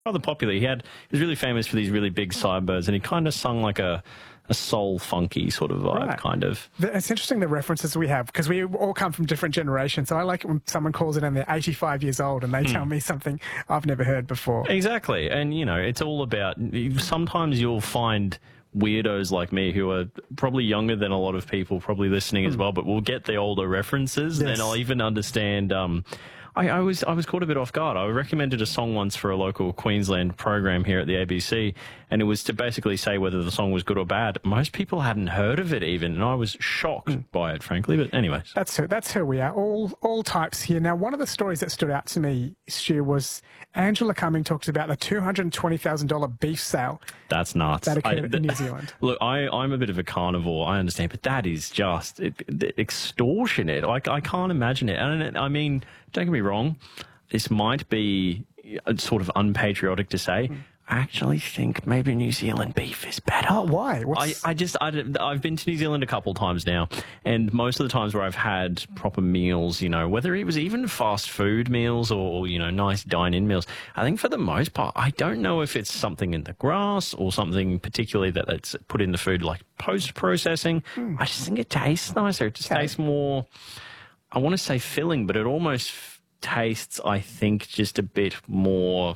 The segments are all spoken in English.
rather popular. He was really famous for these really big sideburns, and he kind of sung like a soul funky sort of vibe, Right. kind of. It's interesting the references we have because we all come from different generations. So I like it when someone calls it and they're 85 years old and they tell me something I've never heard before. Exactly. And, you know, it's all about, sometimes you'll find weirdos like me who are probably younger than a lot of people probably listening as well, but we'll get the older references. Yes. And I'll even understand, I was caught a bit off guard. I recommended a song once for a local Queensland program here at the ABC, and it was to basically say whether the song was good or bad. Most people hadn't heard of it even, and I was shocked by it, frankly. But anyways. That's who we are, all types here. Now, one of the stories that stood out to me, Stu, was Angela Cumming talks about the $220,000 beef sale That's nuts. that occurred in New Zealand. Look, I'm a bit of a carnivore, I understand, but that is just extortionate. I can't imagine it. And I mean, don't get me wrong, this might be sort of unpatriotic to say. I actually think maybe New Zealand beef is better. Oh, why? I've been to New Zealand a couple of times now, and most of the times where I've had proper meals, you know, whether it was even fast food meals or, you know, nice dine-in meals, I think for the most part, I don't know if it's something in the grass or something particularly that's put in the food like post-processing. I just think it tastes nicer. It just tastes more, I want to say filling, but it almost tastes, I think, just a bit more,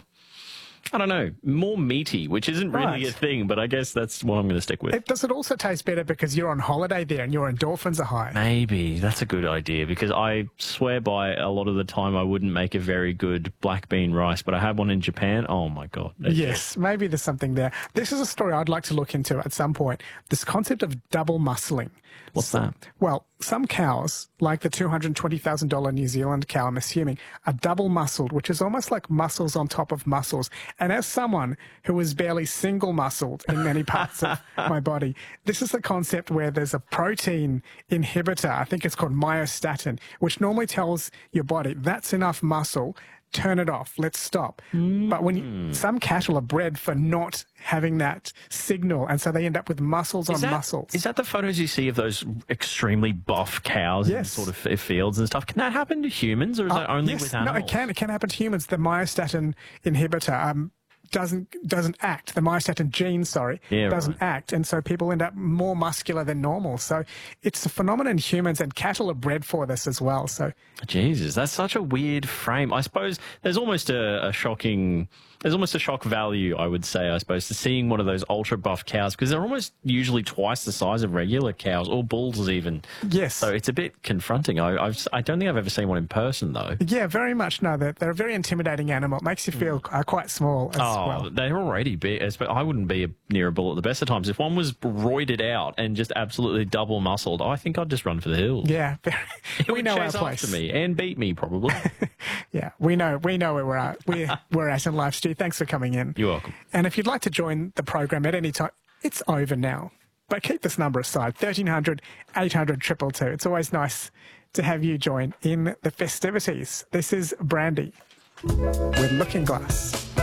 I don't know, more meaty, which isn't really a thing, but I guess that's what I'm going to stick with. Does it also taste better because you're on holiday there and your endorphins are high? Maybe. That's a good idea, because I swear by a lot of the time I wouldn't make a very good black bean rice, but I had one in Japan. Oh, my God. Yes, maybe there's something there. This is a story I'd like to look into at some point, this concept of double muscling. What's that? Well, some cows, like the $220,000 New Zealand cow, I'm assuming, are double muscled, which is almost like muscles on top of muscles. And as someone who is barely single muscled in many parts of my body, this is the concept where there's a protein inhibitor, I think it's called myostatin, which normally tells your body that's enough muscle, turn it off, let's stop. But when some cattle are bred for not having that signal, and so they end up with muscles on muscles. Is that the photos you see of those extremely buff cows in sort of fields and stuff? Can that happen to humans, or is that only with animals? No, it can. It can happen to humans. The myostatin inhibitor doesn't act. The myostatin gene, doesn't act, and so people end up more muscular than normal. So it's a phenomenon in humans, and cattle are bred for this as well. So Jesus, that's such a weird frame. I suppose there's almost a shocking. There's almost a shock value, I would say, I suppose, to seeing one of those ultra buff cows, because they're almost usually twice the size of regular cows, or bulls even. Yes. So it's a bit confronting. I don't think I've ever seen one in person, though. Yeah, very much. No, they're a very intimidating animal. It makes you feel quite small as well. They're already big. But I wouldn't be near a bull at the best of times. If one was roided out and just absolutely double muscled, I think I'd just run for the hills. Yeah, we know our chase place. after me and beat me, probably. Yeah, we know where we're at. We're at in life, Stu. Thanks for coming in. You're welcome. And if you'd like to join the program at any time, it's over now. But keep this number aside, 1300 800 222. It's always nice to have you join in the festivities. This is Brandy with Looking Glass.